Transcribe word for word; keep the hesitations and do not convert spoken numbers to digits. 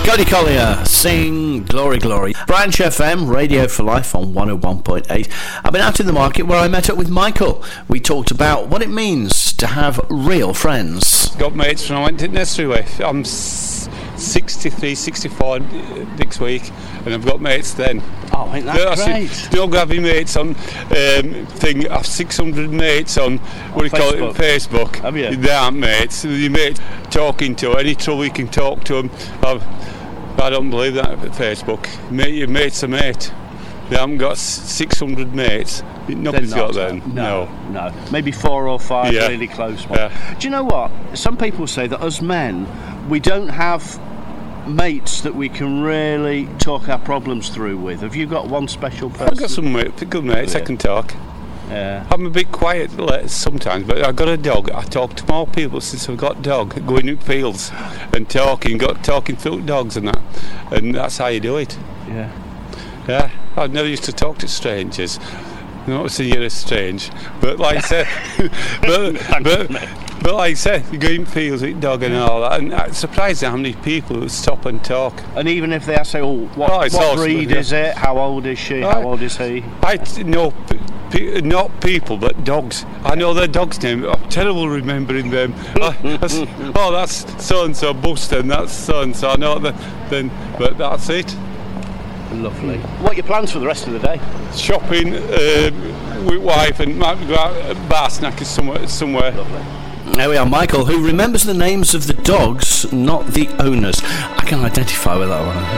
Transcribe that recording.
Cody Collier, sing Glory Glory. Branch F M, Radio for Life on one oh one point eight. I've been out in the market where I met up with Michael. We talked about what it means to have real friends. Got mates when I went to nursery with. I'm sixty-three, sixty-four next week, and I've got mates then. Oh, ain't that yeah, great? Don't have your mates on um, thing. I've six hundred mates on, what do you call it, Facebook. Have you? They aren't mates. Your mates talking to any trouble you can talk to them. I've, I don't believe that at Facebook. Mate, your mate's a mate. They haven't got six hundred mates. Nobody's got them. No, no, no. Maybe four or five yeah. really close ones. Yeah. Do you know what? Some people say that us men, we don't have mates that we can really talk our problems through with. Have you got one special person? I've got some mates, good mates. I can talk. Yeah. I'm a bit quiet sometimes, but I've got a dog. I talk to more people since I've got a dog, going in fields and talking, got talking to dogs and that, and that's how you do it. Yeah. Yeah. I never used to talk to strangers. Not saying you're strange, but like I said, but but but like I said, you go in fields with dog and all that, and I'm surprised at how many people would stop and talk. And even if they ask, say, "Oh, what, oh, what awesome, breed yeah. is it? How old is she? How I, old is he?" I know. P- not people, but dogs. I know their dog's name. I'm terrible remembering them. oh, that's, oh, that's so and so Buster, and that's so and so. I know that. Then, but that's it. Lovely. What are your plans for the rest of the day? Shopping um, with wife and might go out at bar snackers somewhere. somewhere. Lovely. There we are, Michael, who remembers the names of the dogs, not the owners. I can identify with that one.